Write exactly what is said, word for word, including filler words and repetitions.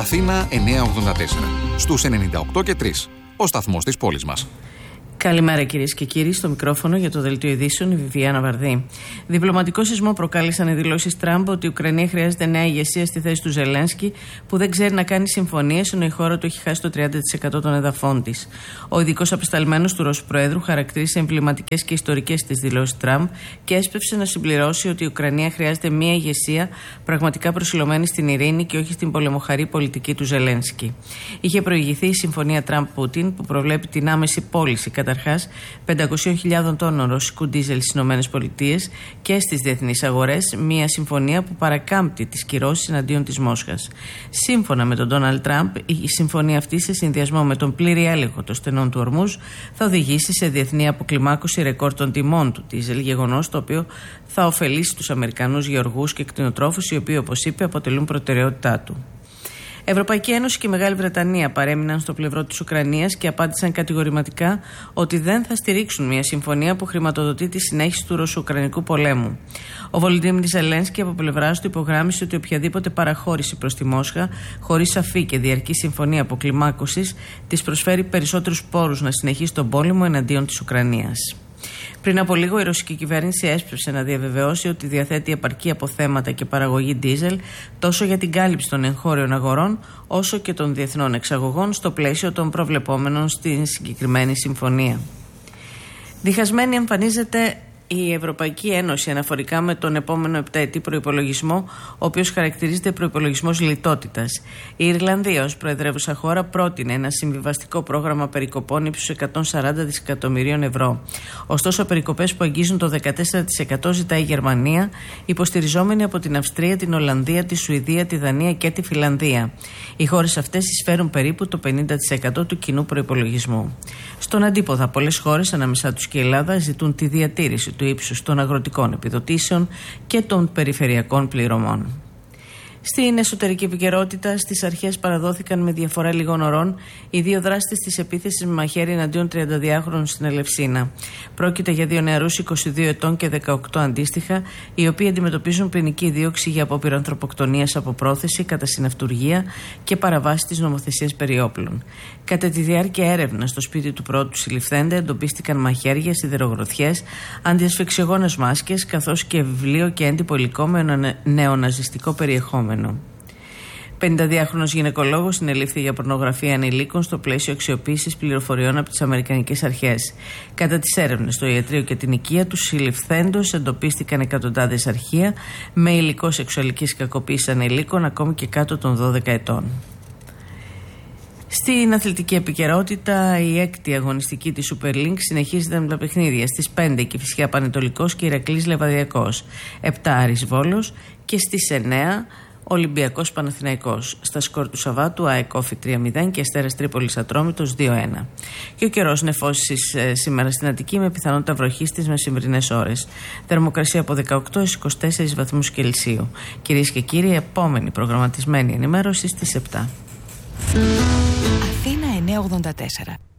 Αθήνα εννιακόσια ογδόντα τέσσερα. Στους ενενήντα οκτώ και τρία. Ο σταθμός της πόλης μας. Καλημέρα κυρίες και κύριοι, στο μικρόφωνο για το Δελτίο Ειδήσεων η Βιβιάνα Βαρδί. Διπλωματικό σεισμό προκάλεσαν οι δηλώσεις Τραμπ ότι η Ουκρανία χρειάζεται νέα ηγεσία στη θέση του Ζελένσκι, που δεν ξέρει να κάνει συμφωνίες, ενώ η χώρα του έχει χάσει το τριάντα τοις εκατό των εδαφών της. Ο ειδικός απεσταλμένος του Ρώσου Προέδρου χαρακτήρισε εμβληματικές και ιστορικές τις δηλώσεις Τραμπ και έσπευσε να συμπληρώσει ότι η Ουκρανία χρειάζεται μια ηγεσία πραγματικά προσιλωμένη στην ειρήνη και όχι στην πολεμοχαρή πολιτική του Ζελένσκι. Είχε προηγηθεί η συμφωνία Τραμπ-Πούτιν που προβλέπει την άμεση πώληση καταρχάς πεντακόσιες χιλιάδες τόνων ρωσικού ντίζελ στις ΗΠΑ και στις διεθνείς αγορές, μια συμφωνία που παρακάμπτει τις κυρώσεις εναντίον της Μόσχας. Σύμφωνα με τον Ντόναλντ Τραμπ, η συμφωνία αυτή, σε συνδυασμό με τον πλήρη έλεγχο των στενών του Ορμούζ, θα οδηγήσει σε διεθνή αποκλιμάκωση ρεκόρ των τιμών του ντίζελ, γεγονός το οποίο θα ωφελήσει τους Αμερικανούς γεωργούς και κτηνοτρόφους, οι οποίοι, όπως είπε, αποτελούν προτεραιότητά του. Ευρωπαϊκή Ένωση και η Μεγάλη Βρετανία παρέμειναν στο πλευρό της Ουκρανίας και απάντησαν κατηγορηματικά ότι δεν θα στηρίξουν μια συμφωνία που χρηματοδοτεί τη συνέχιση του Ρωσο-Ουκρανικού πολέμου. Ο Βολοντίμιρ Ζελένσκι από πλευράς του υπογράμμισε ότι οποιαδήποτε παραχώρηση προς τη Μόσχα, χωρίς σαφή και διαρκή συμφωνία αποκλιμάκωσης, της προσφέρει περισσότερους πόρους να συνεχίσει τον πόλεμο εναντίον της Ουκρανίας. Πριν από λίγο, η ρωσική κυβέρνηση έσπευσε να διαβεβαιώσει ότι διαθέτει επαρκή αποθέματα και παραγωγή ντίζελ τόσο για την κάλυψη των εγχώριων αγορών όσο και των διεθνών εξαγωγών στο πλαίσιο των προβλεπόμενων στην συγκεκριμένη συμφωνία. Διχασμένη εμφανίζεται η Ευρωπαϊκή Ένωση αναφορικά με τον επόμενο επταετή προϋπολογισμό, ο οποίος χαρακτηρίζεται προϋπολογισμός λιτότητας. Η Ιρλανδία, ως προεδρεύουσα χώρα, πρότεινε ένα συμβιβαστικό πρόγραμμα περικοπών ύψους εκατόν σαράντα δισεκατομμυρίων ευρώ. Ωστόσο, περικοπές που αγγίζουν το δεκατέσσερα τοις εκατό ζητάει η Γερμανία, υποστηριζόμενη από την Αυστρία, την Ολλανδία, τη Σουηδία, τη Δανία και τη Φινλανδία. Οι χώρες αυτές εισφέρουν περίπου το πενήντα τοις εκατό του κοινού προϋπολογισμού. Στον αντίποδα, πολλές χώρες, ανάμεσά τους και η Ελλάδα, ζητούν τη διατήρηση του ύψους των αγροτικών επιδοτήσεων και των περιφερειακών πληρωμών. Στην εσωτερική επικαιρότητα, στις αρχές παραδόθηκαν με διαφορά λίγων ωρών οι δύο δράστες της επίθεσης με μαχαίρι εναντίον τριανταδυάχρονων στην Ελευσίνα. Πρόκειται για δύο νεαρούς είκοσι δύο ετών και δεκαοκτώ αντίστοιχα, οι οποίοι αντιμετωπίζουν ποινική δίωξη για απόπειρα ανθρωποκτονίας από πρόθεση, κατά συναυτουργία και παραβάση της νομοθεσίας περί όπλων. Κατά τη διάρκεια έρευνα στο σπίτι του πρώτου συλληφθέντα εντοπίστηκαν μαχαίρια, σιδερογροθιές, αντιασφυξιογόνες μάσκες, καθώς και βιβλίο και έντυπο υλικό με νεοναζιστικό περιεχόμενο. πενηνταδυάχρονος γυναικολόγος συνελήφθη για πορνογραφία ανηλίκων στο πλαίσιο αξιοποίησης πληροφοριών από τις Αμερικανικές αρχές. Κατά τις έρευνες στο ιατρείο και την οικία του συλληφθέντος εντοπίστηκαν εκατοντάδες αρχεία με υλικό σεξουαλικής κακοποίησης ανηλίκων, ακόμη και κάτω των δώδεκα ετών. Στην αθλητική επικαιρότητα, η έκτη αγωνιστική της Super League συνεχίζεται με τα παιχνίδια. Στις πέντε Κηφισιά Πανετολικός και Ηρακλής Λεβαδιακός, επτά Άρης Βόλος και στις εννέα Ολυμπιακός Παναθηναϊκός. Στα σκορ του Σαββάτου, ΑΕΚ Όφη τρία μηδέν και Αστέρας Τρίπολης Ατρόμητος δύο ένα. Και ο καιρός νεφώσεις ε, σήμερα στην Αττική με πιθανότητα βροχή στις μεσημβρινές ώρες. Θερμοκρασία από δεκαοκτώ έως είκοσι τέσσερις βαθμούς Κελσίου. Κυρίες και κύριοι, επόμενη προγραμματισμένη ενημέρωση στις επτά. Αθήνα εννιακόσια ογδόντα τέσσερα.